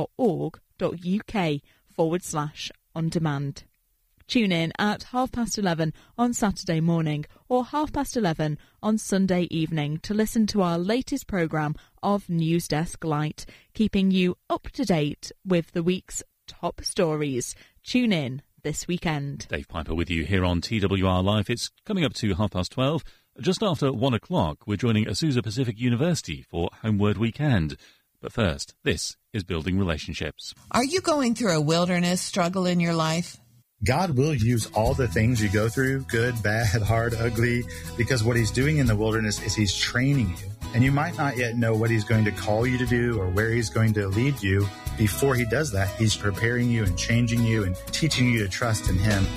forward slash on demand. Tune in at half past eleven on Saturday morning or half past eleven on Sunday evening to listen to our latest programme of News Desk Light, keeping you up to date with the week's top stories. Tune in this weekend. Dave Piper with you here on T W R Live. It's coming up to half past twelve. Just after one o'clock, we're joining Azusa Pacific University for Homeward Weekend. But first, this is Building Relationships. Are you going through a wilderness struggle in your life? God will use all the things you go through, good, bad, hard, ugly, because what he's doing in the wilderness is he's training you. And you might not yet know what he's going to call you to do or where he's going to lead you. Before he does that, he's preparing you and changing you and teaching you to trust in him.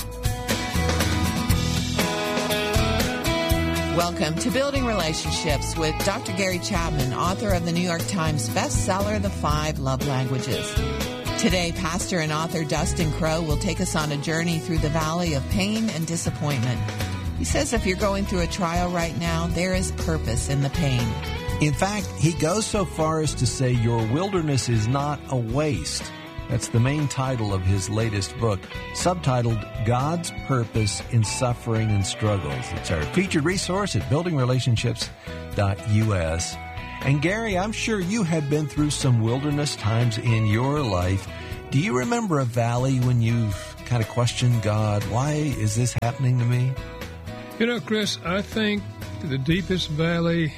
Welcome to Building Relationships with Doctor Gary Chapman, author of the New York Times bestseller, The Five Love Languages. Today, pastor and author Dustin Crowe will take us on a journey through the valley of pain and disappointment. He says if you're going through a trial right now, there is purpose in the pain. In fact, he goes so far as to say your wilderness is not a waste. That's the main title of his latest book, subtitled God's Purpose in Suffering and Struggles. It's our featured resource at building relationships dot U S. And Gary, I'm sure you have been through some wilderness times in your life. Do you remember a valley when you've kind of questioned God? Why is this happening to me? You know, Chris, I think the deepest valley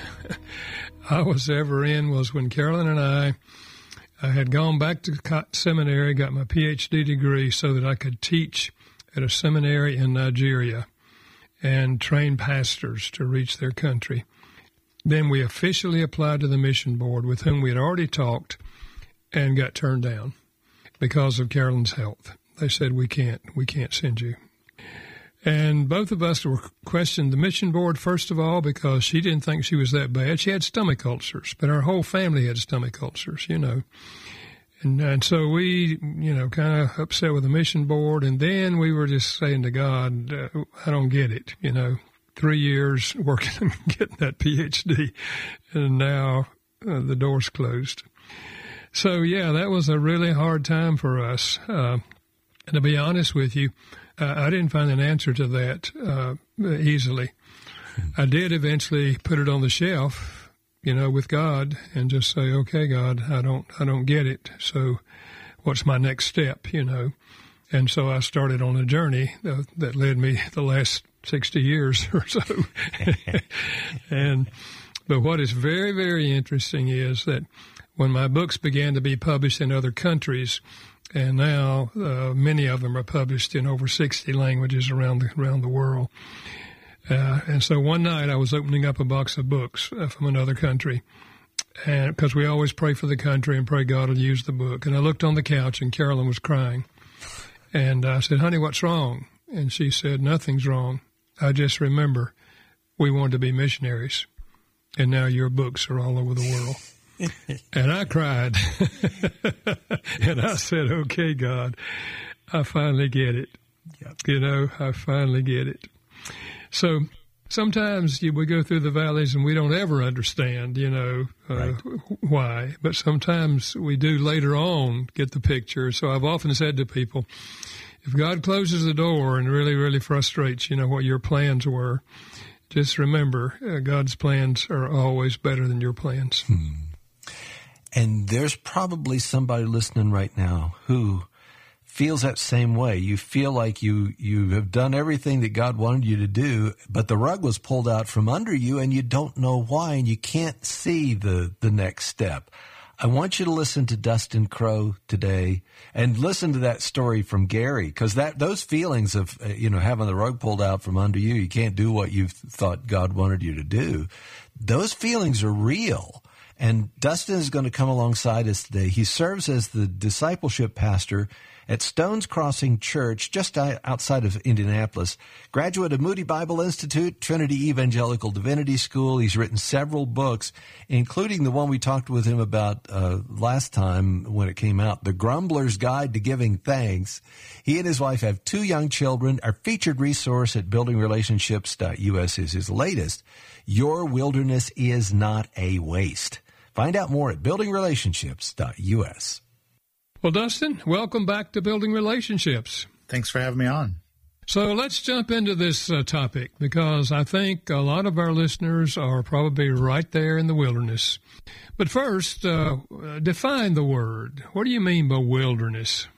I was ever in was when Carolyn and I, I had gone back to seminary, got my P H D degree so that I could teach at a seminary in Nigeria and train pastors to reach their country. Then we officially applied to the mission board with whom we had already talked and got turned down because of Carolyn's health. They said, we can't, we can't send you. And both of us were questioned the mission board, first of all, because she didn't think she was that bad. She had stomach ulcers, but our whole family had stomach ulcers, you know. And, and so we, you know, kind of upset with the mission board. And then we were just saying to God, uh, I don't get it, you know. Three years working and getting that P H D, and now uh, the door's closed. So, yeah, that was a really hard time for us. Uh, and to be honest with you, uh, I didn't find an answer to that uh, easily. I did eventually put it on the shelf, you know, with God, and just say, okay, God, I don't, I don't get it. So what's my next step, you know? And so I started on a journey uh, that led me the last sixty years or so. and But what is very, very interesting is that when my books began to be published in other countries, and now uh, many of them are published in over sixty languages around the, around the world. Uh, and so one night I was opening up a box of books uh, from another country, and because we always pray for the country and pray God will use the book. And I looked on the couch and Carolyn was crying. And I said, honey, what's wrong? And she said, nothing's wrong. I just remember we wanted to be missionaries, and now your books are all over the world. And I cried. And I said, okay, God, I finally get it. Yep. You know, I finally get it. So sometimes we go through the valleys and we don't ever understand, you know, uh, right. why. But sometimes we do later on get the picture. So I've often said to people, if God closes the door and really, really frustrates, you know, what your plans were, just remember uh, God's plans are always better than your plans. Hmm. And there's probably somebody listening right now who feels that same way. You feel like you, you have done everything that God wanted you to do, but the rug was pulled out from under you and you don't know why, and you can't see the, the next step. I want you to listen to Dustin Crow today and listen to that story from Gary, because that those feelings of, uh, you know, having the rug pulled out from under you, you can't do what you thought God wanted you to do. Those feelings are real. And Dustin is going to come alongside us today. He serves as the discipleship pastor at Stones Crossing Church, just outside of Indianapolis. Graduate of Moody Bible Institute, Trinity Evangelical Divinity School. He's written several books, including the one we talked with him about uh, last time when it came out, The Grumbler's Guide to Giving Thanks. He and his wife have two young children. Our featured resource at building relationships dot U S is his latest, Your Wilderness is Not a Waste. Find out more at building relationships dot U S. Well, Dustin, welcome back to Building Relationships. Thanks for having me on. So let's jump into this uh, topic, because I think a lot of our listeners are probably right there in the wilderness. But first, uh, define the word. What do you mean by wilderness?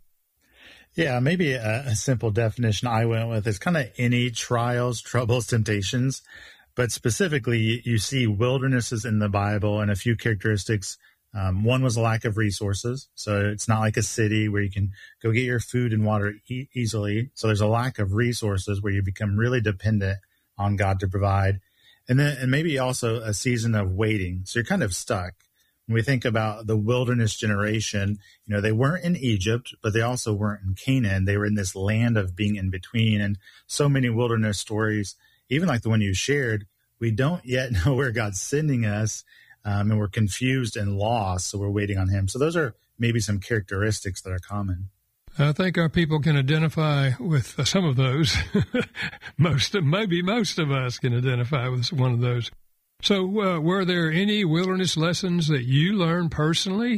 Yeah, maybe a, a simple definition I went with is kind of any trials, troubles, temptations. But specifically, you see wildernesses in the Bible and a few characteristics. Um, one was a lack of resources. So it's not like a city where you can go get your food and water e- easily. So there's a lack of resources where you become really dependent on God to provide. And then, and maybe also a season of waiting. So you're kind of stuck. When we think about the wilderness generation, you know, they weren't in Egypt, but they also weren't in Canaan. They were in this land of being in between. And so many wilderness stories, even like the one you shared, we don't yet know where God's sending us. Um, and we're confused and lost, so we're waiting on him. So those are maybe some characteristics that are common. I think our people can identify with uh, some of those. most, of, maybe most of us can identify with one of those. So uh, were there any wilderness lessons that you learned personally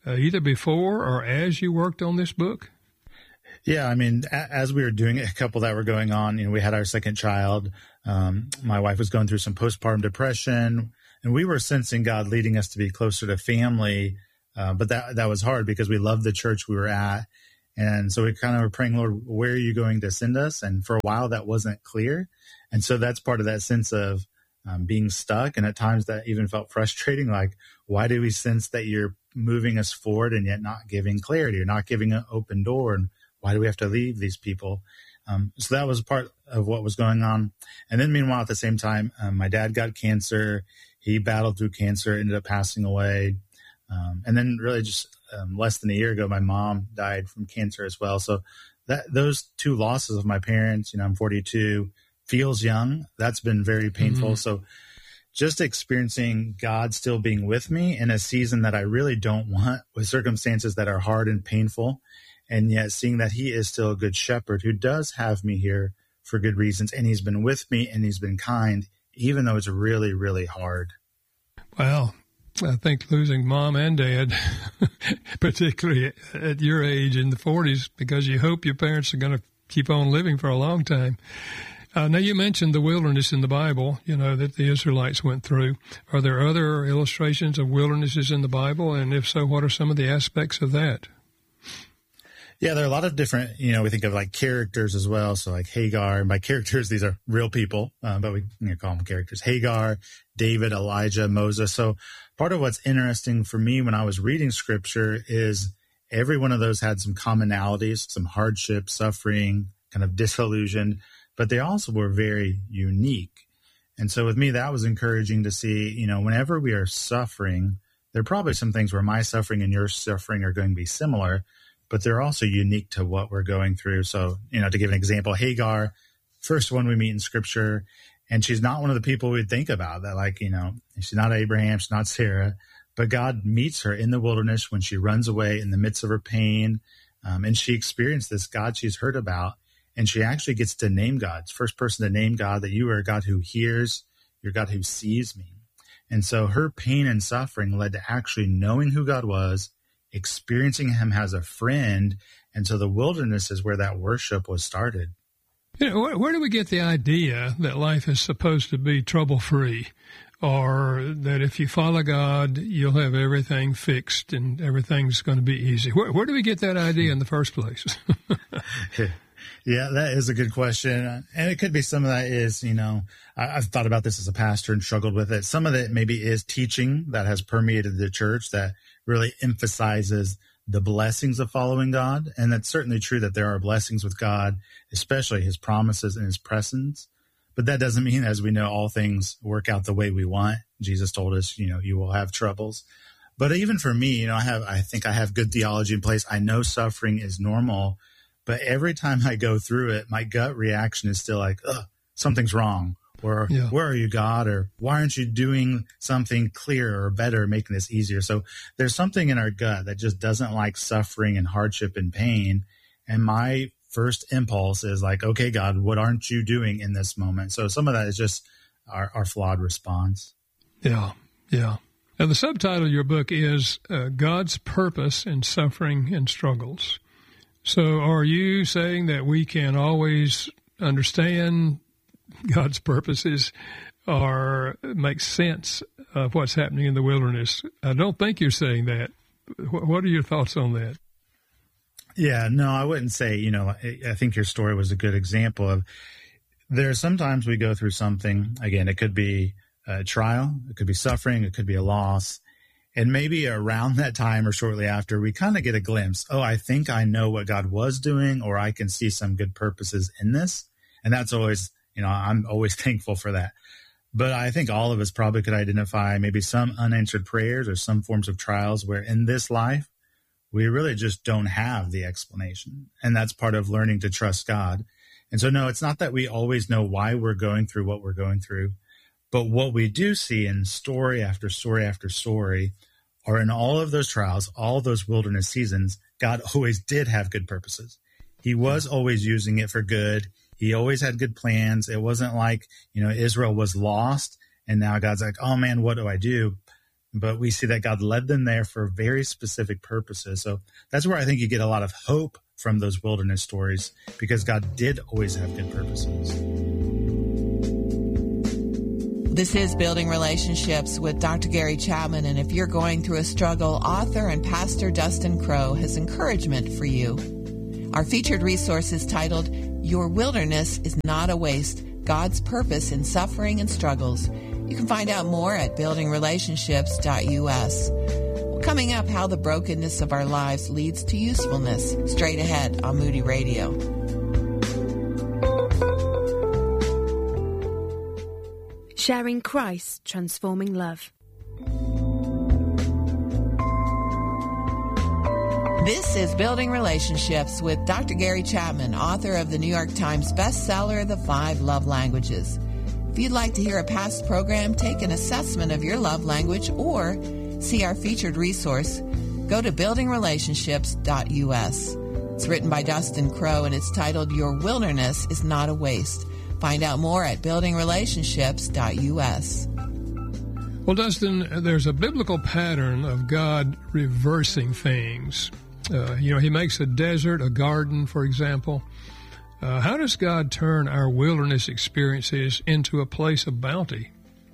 uh, either before or as you worked on this book? Yeah, I mean, a- as we were doing it, a couple that were going on, you know, we had our second child. Um, my wife was going through some postpartum depression, and we were sensing God leading us to be closer to family. Uh, but that that was hard because we loved the church we were at. And so we kind of were praying, Lord, where are you going to send us? And for a while, that wasn't clear. And so that's part of that sense of um, being stuck. And at times that even felt frustrating. Like, why do we sense that you're moving us forward and yet not giving clarity or not giving an open door? And why do we have to leave these people? Um, so that was part of what was going on. And then meanwhile, at the same time, um, my dad got cancer. He battled through cancer, ended up passing away. Um, and then really just um, less than a year ago, my mom died from cancer as well. So that those two losses of my parents, you know, I'm forty-two, feels young. That's been very painful. Mm-hmm. So just experiencing God still being with me in a season that I really don't want, with circumstances that are hard and painful, and yet seeing that he is still a good shepherd who does have me here for good reasons, and he's been with me and he's been kind, even though it's really, really hard. Wow. I think losing mom and dad, particularly at your age in the forties, because you hope your parents are going to keep on living for a long time. Uh, now, you mentioned the wilderness in the Bible, you know, that the Israelites went through. Are there other illustrations of wildernesses in the Bible? And if so, what are some of the aspects of that? Yeah, there are a lot of different, you know, we think of like characters as well. So like Hagar, and by characters, these are real people, uh, but we you know, call them characters. Hagar, David, Elijah, Moses. So part of what's interesting for me when I was reading scripture is every one of those had some commonalities, some hardship, suffering, kind of disillusion, but they also were very unique. And so with me, that was encouraging to see, you know, whenever we are suffering, there are probably some things where my suffering and your suffering are going to be similar, but they're also unique to what we're going through. So, you know, to give an example, Hagar, first one we meet in scripture, and she's not one of the people we'd think about that, like, you know, she's not Abraham, she's not Sarah, but God meets her in the wilderness when she runs away in the midst of her pain. Um, and she experienced this God she's heard about, and she actually gets to name God. It's first person to name God, that you are a God who hears, you're a God who sees me. And so her pain and suffering led to actually knowing who God was, experiencing him as a friend. And so the wilderness is where that worship was started. You know, where, where do we get the idea that life is supposed to be trouble-free, or that if you follow God, you'll have everything fixed and everything's going to be easy? Where, where do we get that idea in the first place? Yeah, that is a good question. And it could be some of that is, you know, I, I've thought about this as a pastor and struggled with it. Some of it maybe is teaching that has permeated the church that really emphasizes the blessings of following God. And that's certainly true that there are blessings with God, especially his promises and his presence. But that doesn't mean, as we know, all things work out the way we want. Jesus told us, you know, you will have troubles. But even for me, you know, I have, I think I have good theology in place. I know suffering is normal, but every time I go through it, my gut reaction is still like, ugh, something's wrong. Or yeah. Where are you, God? Or why aren't you doing something clearer or better, making this easier? So there's something in our gut that just doesn't like suffering and hardship and pain. And my first impulse is like, okay, God, what aren't you doing in this moment? So some of that is just our, our flawed response. Yeah, yeah. And the subtitle of your book is uh, God's Purpose in Suffering and Struggles. So are you saying that we can always understand God's purposes or make sense of what's happening in the wilderness? I don't think you're saying that. What are your thoughts on that? Yeah, no, I wouldn't say, you know, I think your story was a good example of there are sometimes we go through something, again, it could be a trial, it could be suffering, it could be a loss. And maybe around that time or shortly after, we kind of get a glimpse. Oh, I think I know what God was doing, or I can see some good purposes in this. And that's always, you know, I'm always thankful for that. But I think all of us probably could identify maybe some unanswered prayers or some forms of trials where in this life, we really just don't have the explanation. And that's part of learning to trust God. And so, no, it's not that we always know why we're going through what we're going through. But what we do see in story after story after story are in all of those trials, all those wilderness seasons, God always did have good purposes. He was always using it for good. He always had good plans. It wasn't like, you know, Israel was lost and now God's like, oh man, what do I do? but we see that God led them there for very specific purposes. So that's where I think you get a lot of hope from those wilderness stories, because God did always have good purposes. This is Building Relationships with Doctor Gary Chapman, and if you're going through a struggle, author and pastor Dustin Crow has encouragement for you. Our featured resource is titled, Your Wilderness is Not a Waste, God's Purpose in Suffering and Struggles. You can find out more at building relationships dot U S. Coming up, how the brokenness of our lives leads to usefulness. Straight ahead on Moody Radio. Sharing Christ, transforming love. This is Building Relationships with Doctor Gary Chapman, author of the New York Times bestseller, The Five Love Languages. If you'd like to hear a past program, take an assessment of your love language, or see our featured resource, go to building relationships dot U S. It's written by Dustin Crow, and it's titled, Your Wilderness is Not a Waste. Find out more at building relationships dot U S. Well, Dustin, there's a biblical pattern of God reversing things. Uh, you know, he makes a desert a garden, for example. Uh, how does God turn our wilderness experiences into a place of bounty?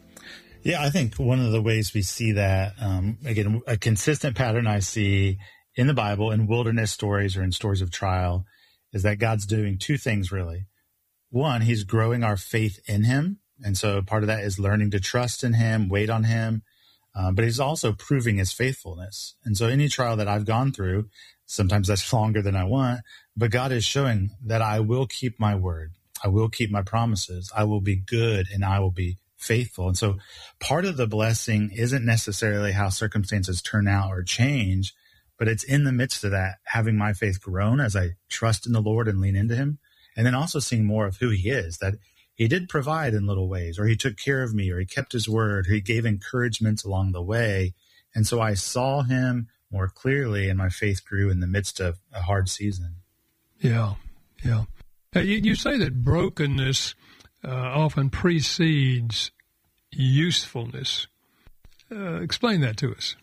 Yeah, I think one of the ways we see that, um, again, a consistent pattern I see in the Bible, in wilderness stories or in stories of trial, is that God's doing two things, really. One, he's growing our faith in him. And so part of that is learning to trust in him, wait on him. Uh, but he's also proving his faithfulness. And so any trial that I've gone through, sometimes that's longer than I want, but God is showing that I will keep my word. I will keep my promises. I will be good and I will be faithful. And so part of the blessing isn't necessarily how circumstances turn out or change, but it's in the midst of that, having my faith grown as I trust in the Lord and lean into him. And then also seeing more of who he is, that he did provide in little ways, or he took care of me, or he kept his word, or he gave encouragement along the way. And so I saw him more clearly, and my faith grew in the midst of a hard season. Yeah, yeah. Uh, you, you say that brokenness uh, often precedes usefulness. Uh, explain that to us.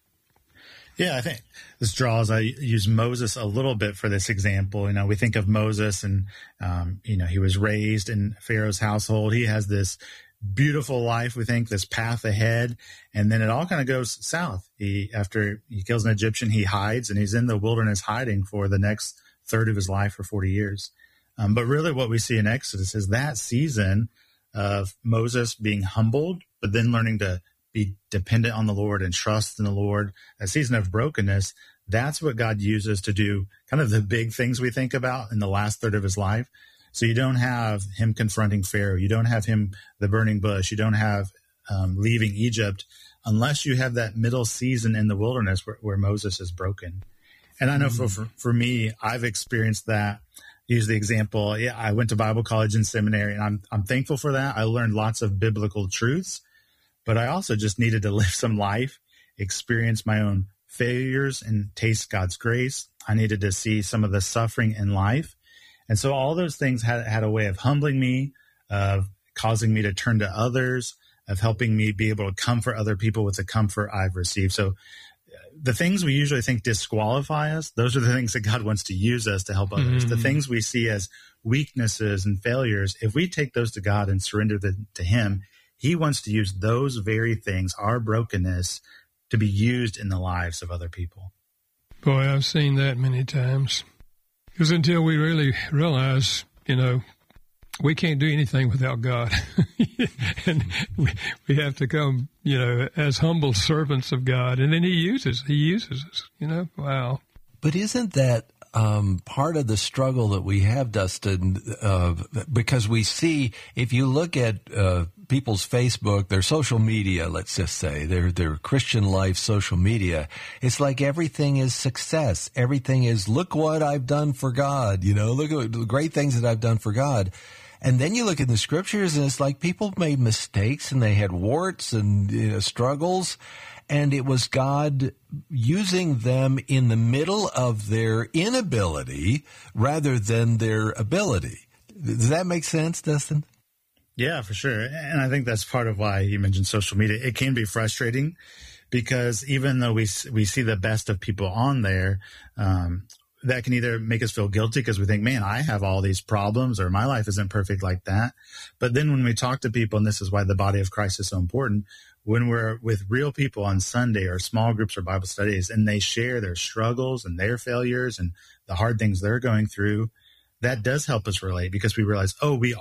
Yeah, I think this draws, I use Moses a little bit for this example. You know, we think of Moses and, um, you know, he was raised in Pharaoh's household. He has this beautiful life, we think, this path ahead. And then it all kind of goes south. He, after he kills an Egyptian, he hides, and he's in the wilderness hiding for the next third of his life for forty years. Um, but really what we see in Exodus is that season of Moses being humbled, but then learning to be dependent on the Lord and trust in the Lord, a season of brokenness. That's what God uses to do kind of the big things we think about in the last third of his life. So you don't have him confronting Pharaoh. You don't have him, the burning bush. You don't have um, leaving Egypt unless you have that middle season in the wilderness where, where Moses is broken. And I know mm-hmm. for, for, for me, I've experienced that. Use the example. Yeah, I went to Bible college and seminary, and I'm, I'm thankful for that. I learned lots of biblical truths. But I also just needed to live some life, experience my own failures, and taste God's grace. I needed to see some of the suffering in life. And so all those things had, had a way of humbling me, of causing me to turn to others, of helping me be able to comfort other people with the comfort I've received. So the things we usually think disqualify us, those are the things that God wants to use us to help others. Mm-hmm. The things we see as weaknesses and failures, if we take those to God and surrender them to him, he wants to use those very things, our brokenness, to be used in the lives of other people. Boy, I've seen that many times. Because until we really realize, you know, we can't do anything without God. And we, we have to come, you know, as humble servants of God. And then he uses, he uses us, you know, wow. But isn't that Um, part of the struggle that we have, Dustin, uh, because we see, if you look at uh, people's Facebook, their social media, let's just say, their their Christian life social media, it's like everything is success. Everything is, look what I've done for God, you know, look at the great things that I've done for God. And then you look at the scriptures, and it's like people made mistakes, and they had warts and you know, struggles. And it was God using them in the middle of their inability rather than their ability. Does that make sense, Dustin? Yeah, for sure. And I think that's part of why you mentioned social media. It can be frustrating because even though we we see the best of people on there, um, that can either make us feel guilty because we think, man, I have all these problems, or my life isn't perfect like that. But then when we talk to people, and this is why the body of Christ is so important, when we're with real people on Sunday or small groups or Bible studies, and they share their struggles and their failures and the hard things they're going through, that does help us relate, because we realize, oh, we